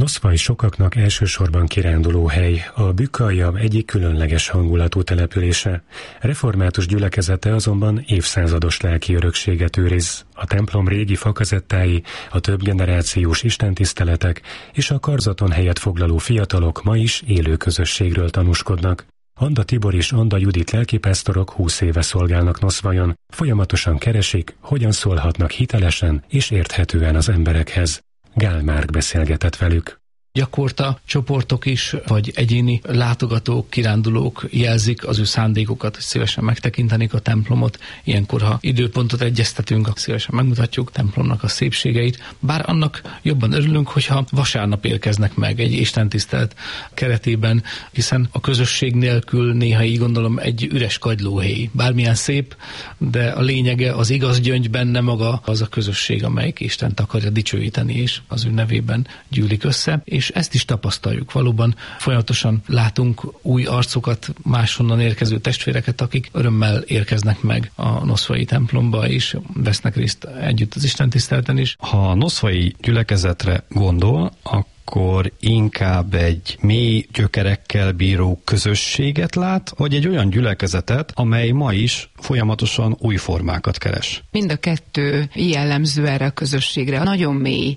Noszvaj sokaknak elsősorban kiránduló hely, a Bükk-alja egyik különleges hangulatú települése. Református gyülekezete azonban évszázados lelki örökséget őriz. A templom régi fakazettái, a többgenerációs istentiszteletek és a karzaton helyet foglaló fiatalok ma is élő közösségről tanúskodnak. Anda Tibor és Anda Judit lelkipásztorok 20 éve szolgálnak Noszvajon, folyamatosan keresik, hogyan szólhatnak hitelesen és érthetően az emberekhez. Gál Márk beszélgetett velük. Gyakorta csoportok is, vagy egyéni látogatók, kirándulók jelzik az ő szándékokat, hogy szívesen megtekintenik a templomot. Ilyenkor, ha időpontot egyeztetünk, szívesen megmutatjuk a templomnak a szépségeit. Bár annak jobban örülünk, hogyha vasárnap érkeznek meg egy istentisztelet keretében, hiszen a közösség nélkül néha így gondolom egy üres kagylóhéj. Bármilyen szép, de a lényege az igaz gyöngy benne maga az a közösség, amelyik Istent akarja dicsőíteni, és az ő nevében gyűlik össze. És ezt is tapasztaljuk. Valóban folyamatosan látunk új arcokat, máshonnan érkező testvéreket, akik örömmel érkeznek meg a noszvai templomba, és vesznek részt együtt az istentiszteleten is. Ha a noszvai gyülekezetre gondol, akkor inkább egy mély gyökerekkel bíró közösséget lát, vagy egy olyan gyülekezetet, amely ma is folyamatosan új formákat keres? Mind a kettő jellemző erre a közösségre. Nagyon mély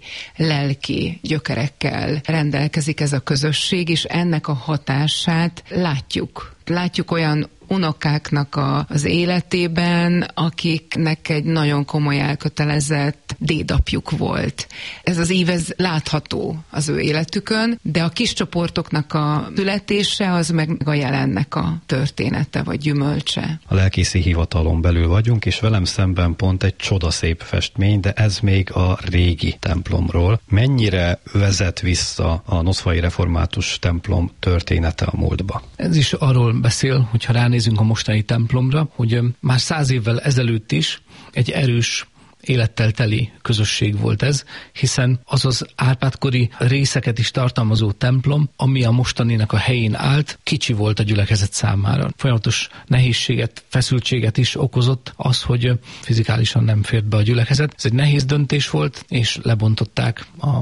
lelki gyökerekkel rendelkezik ez a közösség, és ennek a hatását látjuk. Látjuk olyan unokáknak az életében, akiknek egy nagyon komoly elkötelezett dédapjuk volt. Ez az ív, ez látható az ő életükön, de a kis csoportoknak a születése az meg a jelennek a története vagy gyümölcse. A lelkészi hivatalon belül vagyunk, és velem szemben pont egy csodaszép festmény, de ez még a régi templomról. Mennyire vezet vissza a noszvai református templom története a múltba? Ez is arról beszél, hogyha ránézünk a mostani templomra, hogy már 100 évvel ezelőtt is egy erős élettel teli közösség volt ez, hiszen az Árpád-kori részeket is tartalmazó templom, ami a mostaninak a helyén állt, kicsi volt a gyülekezet számára. Folyamatos nehézséget, feszültséget is okozott az, hogy fizikálisan nem fért be a gyülekezet. Ez egy nehéz döntés volt, és lebontották a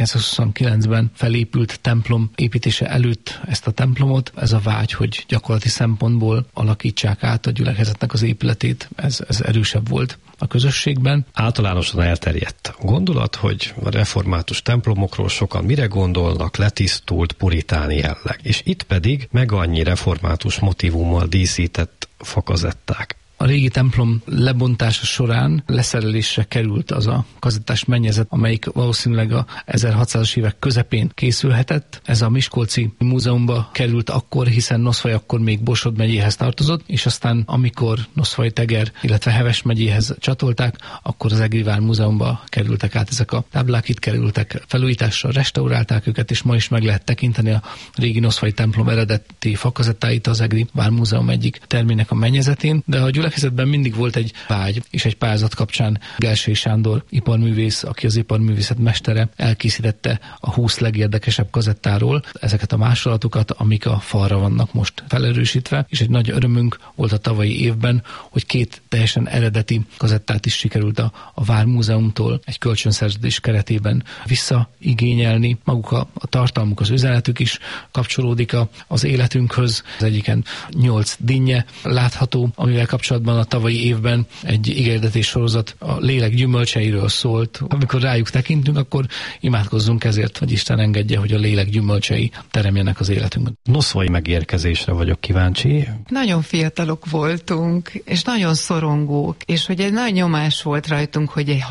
1929-ben felépült templom építése előtt ezt a templomot. Ez a vágy, hogy gyakorlati szempontból alakítsák át a gyülekezetnek az épületét, ez erősebb volt a közösségben. Általánosan elterjedt a gondolat, hogy a református templomokról sokan mire gondolnak, letisztult puritáni jelleg. És itt pedig meg annyi református motívummal díszített fakazetták. A régi templom lebontása során leszerelésre került az a kazettás mennyezet, amelyik valószínűleg a 1600-as évek közepén készülhetett. Ez a Miskolci Múzeumba került akkor, hiszen Noszvaj akkor még Borsod megyéhez tartozott, és aztán amikor Noszvaj-Teger, illetve Heves megyéhez csatolták, akkor az Egri Vár Múzeumba kerültek át ezek a táblák, itt kerültek felújításra, restaurálták őket, és ma is meg lehet tekinteni a régi Noszvai templom eredeti fakazettáit az Egri Vár Múzeum egyik termének a mennyezetén, de a gyülekezetben mindig volt egy vágy, és egy pályázat kapcsán Gelsey Sándor iparművész, aki az iparművészet mestere, elkészítette a 20 legérdekesebb kazettáról ezeket a másolatokat, amik a falra vannak most felerősítve, és egy nagy örömünk volt a tavalyi évben, hogy 2 teljesen eredeti kazettát is sikerült a Vármúzeumtól egy kölcsönszerződés keretében visszaigényelni. Maguk a tartalmuk, az üzenetük is kapcsolódik az életünkhöz. Az egyiken 8 dinnye látható, amivel kapcsolatban a tavalyi évben egy igérdetés sorozat a lélek gyümölcseiről szólt. Amikor rájuk tekintünk, akkor imádkozzunk ezért, hogy Isten engedje, hogy a lélek gyümölcsei teremjenek az életünkben. Noszvai megérkezésre vagyok kíváncsi. Nagyon fiatalok voltunk, és nagyon szorongók, és hogy egy nagy nyomás volt rajtunk, hogy egy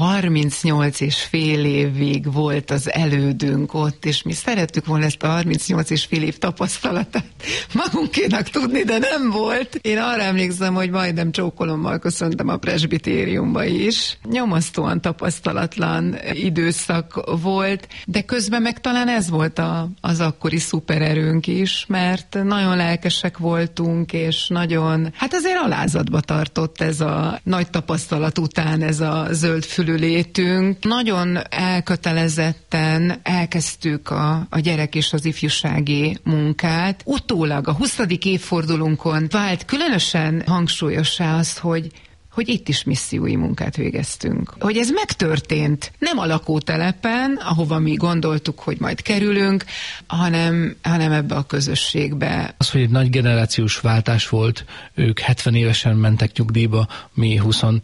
38 és fél évig volt az elődünk ott, és mi szerettük volna ezt a 38 és fél év tapasztalatát magunkénak tudni, de nem volt. Én arra emlékszem, hogy majdnem csókolommal köszöntem a presbitériumba is. Nyomasztóan tapasztalatlan időszak volt, de közben meg talán ez volt az akkori szupererőnk is, mert nagyon lelkesek voltunk, és nagyon, hát azért alázatba tartott ez a nagy tapasztalat után ez a zöldfülű létünk. Nagyon elkötelezetten elkezdtük a gyerek és az ifjúsági munkát. Utólag a 20. évfordulónkon vált különösen hangsúlyossá azt, hogy hogy itt is missziói munkát végeztünk. Hogy ez megtörtént, nem a lakótelepen, ahova mi gondoltuk, hogy majd kerülünk, hanem ebbe a közösségbe. Az, hogy egy nagy generációs váltás volt, ők 70 évesen mentek nyugdíjba, mi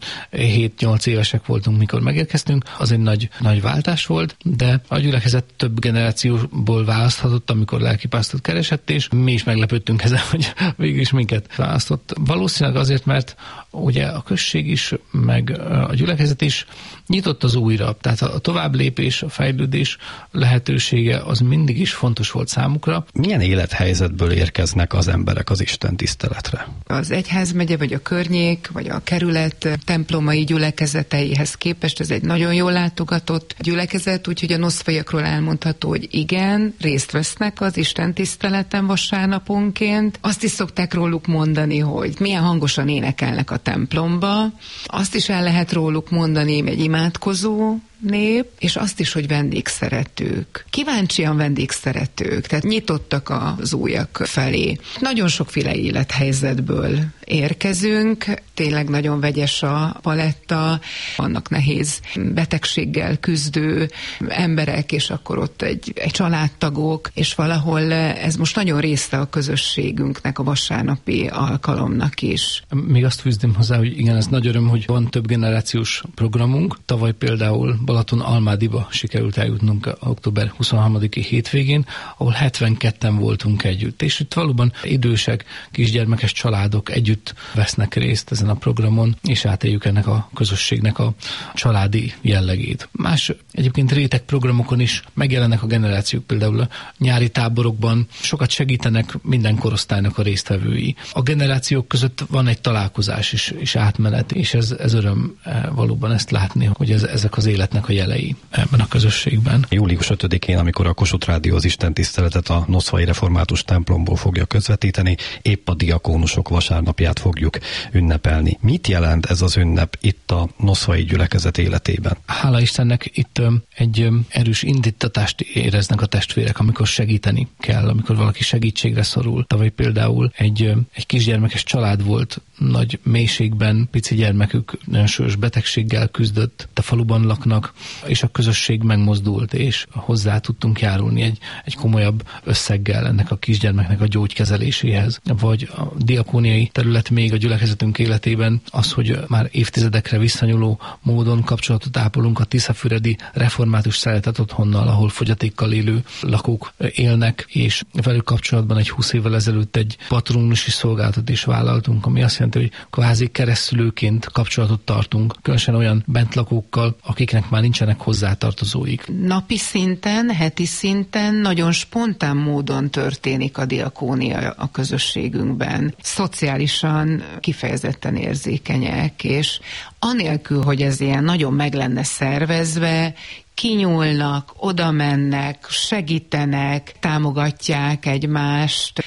27-8 évesek voltunk, mikor megérkeztünk, az egy nagy váltás volt, de a gyülekezet több generációból választhatott, amikor lelkipásztort keresett, és mi is meglepődtünk ezen, hogy végül is minket választott. Valószínűleg azért, mert ugye a község is, meg a gyülekezet is nyitott az újra, tehát a továbblépés, a fejlődés lehetősége az mindig is fontos volt számukra. Milyen élethelyzetből érkeznek az emberek az Isten tiszteletre? Az egyházmegye, vagy a környék, vagy a kerület templomai gyülekezeteihez képest ez egy nagyon jól látogatott gyülekezet, úgyhogy a noszfaiakról elmondható, hogy igen, részt vesznek az Isten tiszteleten vasárnaponként. Azt is szokták róluk mondani, hogy milyen hangosan énekelnek a templomba. Azt is el lehet róluk mondani, egy imádkozó nép, és azt is, hogy vendégszeretők. Kíváncsian vendégszeretők, tehát nyitottak az újak felé. Nagyon sokféle élethelyzetből érkezünk, tényleg nagyon vegyes a paletta, vannak nehéz betegséggel küzdő emberek, és akkor ott egy családtagok, és valahol ez most nagyon része a közösségünknek, a vasárnapi alkalomnak is. Még azt fűzném hozzá, hogy igen, ez nagy öröm, hogy van több generációs programunk. Tavaly például Balaton-Almádiba sikerült eljutnunk október 23-i hétvégén, ahol 72-en voltunk együtt. És itt valóban idősek, kisgyermekes családok együtt vesznek részt ezen a programon, és átéljük ennek a közösségnek a családi jellegét. Más egyébként réteg programokon is megjelennek a generációk, például a nyári táborokban sokat segítenek minden korosztálynak a résztvevői. A generációk között van egy találkozás és átmenet, és ez öröm valóban ezt látni, hogy ezek az életnek a jelei ebben a közösségben. Július 5-én, amikor a Kossuth Rádió az istentiszteletet a Noszfai Református templomból fogja közvetíteni, épp a diakónusok vasárnapját fogjuk ünnepelni. Mit jelent ez az ünnep itt a noszfai gyülekezet életében? Hála Istennek itt egy erős indítatást éreznek a testvérek, amikor segíteni kell, amikor valaki segítségre szorul. Tavaly például egy kisgyermekes család volt, nagy mélységben, pici gyermekük nagyon súlyos betegséggel küzdött, a faluban laknak, és a közösség megmozdult, és hozzá tudtunk járulni egy komolyabb összeggel ennek a kisgyermeknek a gyógykezeléséhez. Vagy a diakóniai terület még a gyülekezetünk életében az, hogy már évtizedekre visszanyúló módon kapcsolatot ápolunk a Tiszafüredi Református Szeretet Otthonnal, ahol fogyatékkal élő lakók élnek, és velük kapcsolatban egy 20 évvel ezelőtt egy patronusi szolgálatot is vállaltunk, ami azt jelenti, hogy kvázi keresztülőként kapcsolatot tartunk, különösen olyan bentlakókkal, akiknek már nincsenek hozzátartozóik. Napi szinten, heti szinten nagyon spontán módon történik a diakónia a közösségünkben. Szociálisan kifejezetten érzékenyek, és anélkül, hogy ez ilyen nagyon meg lenne szervezve, kinyúlnak, oda mennek, segítenek, támogatják egymást,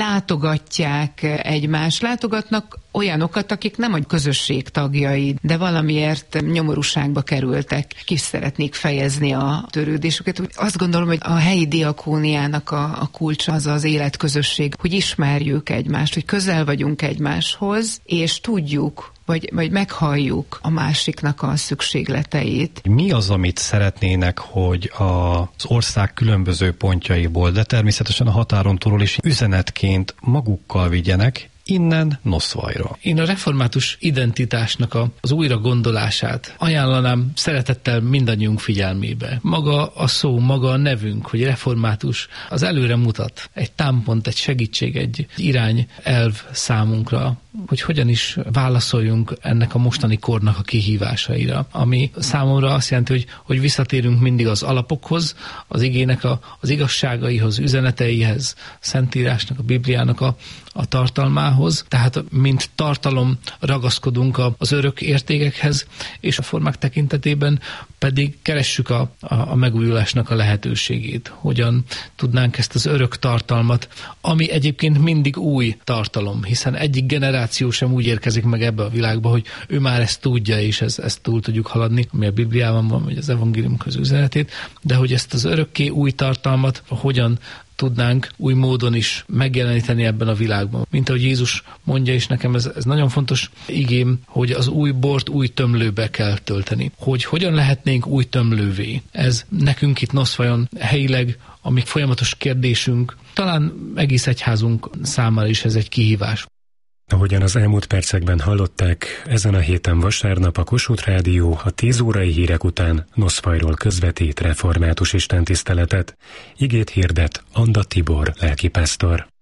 látogatnak olyanokat, akik nem a közösség tagjai, de valamiért nyomorúságba kerültek, ki szeretnék fejezni a törődésüket. Azt gondolom, hogy a helyi diakóniának a kulcsa az életközösség, hogy ismerjük egymást, hogy közel vagyunk egymáshoz, és tudjuk, vagy meghalljuk a másiknak a szükségleteit. Mi az, amit szeretnének, hogy az ország különböző pontjaiból, de természetesen a határon túl is üzenetként magukkal vigyenek innen Noszfajra? Én a református identitásnak az újra gondolását ajánlanám szeretettel mindannyiunk figyelmébe. Maga a szó, maga a nevünk, hogy református, az előre mutat. Egy támpont, egy segítség, egy irány elv számunkra, hogy hogyan is válaszoljunk ennek a mostani kornak a kihívásaira. Ami számomra azt jelenti, hogy visszatérünk mindig az alapokhoz, az igének az igazságaihoz, üzeneteihez, Szentírásnak, a Bibliának a tartalmához, tehát mint tartalom ragaszkodunk az örök értékekhez, és a formák tekintetében pedig keressük a megújulásnak a lehetőségét. Hogyan tudnánk ezt az örök tartalmat, ami egyébként mindig új tartalom, hiszen egyik generáció sem úgy érkezik meg ebbe a világba, hogy ő már ezt tudja, és ezt túl tudjuk haladni, ami a Bibliában van, vagy az evangélium üzenetét, de hogy ezt az örökké új tartalmat hogyan tudnánk új módon is megjeleníteni ebben a világban. Mint ahogy Jézus mondja, és nekem ez nagyon fontos igém, hogy az új bort új tömlőbe kell tölteni. Hogy hogyan lehetnénk új tömlővé. Ez nekünk itt Noszfajon helyileg, amíg folyamatos kérdésünk, talán egész egyházunk számára is ez egy kihívás. Ahogyan az elmúlt percekben hallották, ezen a héten vasárnap a Kossuth Rádió a 10 órai hírek után Noszfajról közvetít református istentiszteletet. Igét hirdet Anda Tibor lelkipásztor.